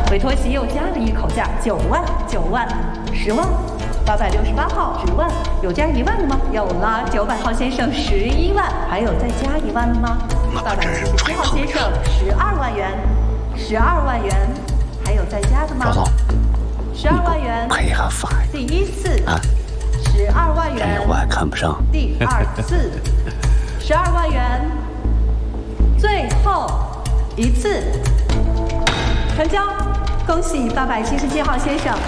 委托席又加了一口价，9万、9万、10万。868号10万，有加1万的吗？有了，900号先生11万，还有再加1万的吗？877号先生12万元，12万元，还有再加的吗？12万元， 赔下法第一次啊，12万元， 我还看不上。 第二次，12万元，最后一次成交，恭喜877号先生。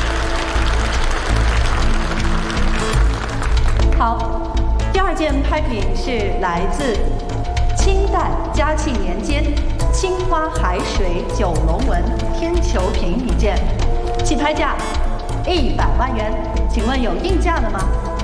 好，第二件拍品是来自清代嘉庆年间青花海水九龙纹天球瓶一件，起拍价100万元，请问有应价的吗？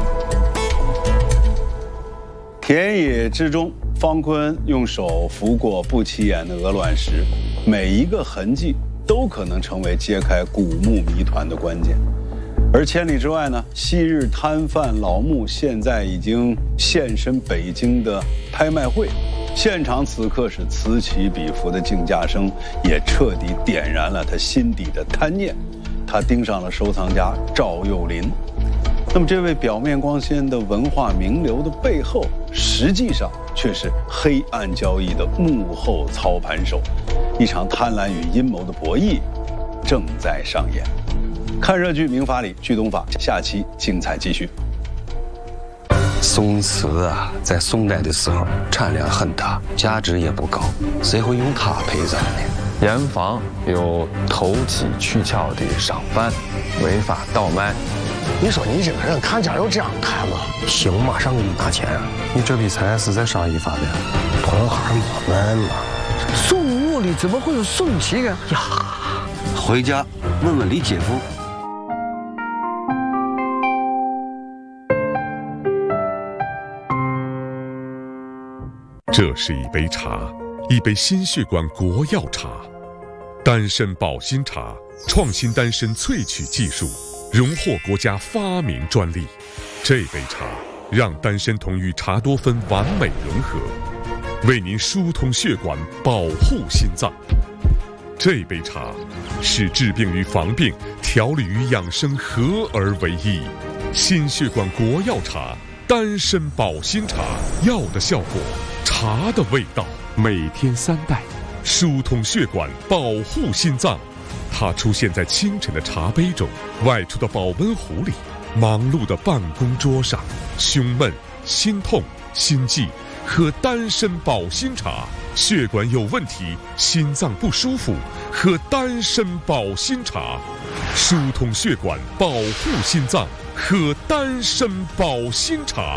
田野之中，方坤用手拂过不起眼的鹅卵石，每一个痕迹都可能成为揭开古墓谜团的关键。而千里之外呢，昔日摊贩老木现在已经现身北京的拍卖会，现场此刻是此起彼伏的竞价声，也彻底点燃了他心底的贪念。他盯上了收藏家赵又林。那么这位表面光鲜的文化名流的背后，实际上却是黑暗交易的幕后操盘手。一场贪婪与阴谋的博弈正在上演。看热剧《民法里剧东法》，下期精彩继续。 宋瓷啊，在宋代的时候产量很大，价值也不高，谁会用它陪葬呢？ 严防有投机取巧的商贩违法倒卖。 你说你这个人看家有这样看吗？行，马上给你拿钱。 你这笔财是在上一发的？ 同行莫问嘛。 宋墓里怎么会有宋旗呀？ 回家问问李姐夫。 这是一杯茶，一杯心血管国药茶，丹参保心茶，创新丹参萃取技术，荣获国家发明专利。这杯茶让丹参酮与茶多酚完美融合，为您疏通血管，保护心脏。这杯茶是治病与防病、调理与养生合而为一。心血管国药茶，丹参保心茶，药的效果，茶的味道，每天3袋，疏通血管，保护心脏。它出现在清晨的茶杯中，外出的保温壶里，忙碌的办公桌上。胸闷、心痛、心悸，喝丹参保心茶；血管有问题、心脏不舒服，喝丹参保心茶。疏通血管，保护心脏，喝丹参保心茶。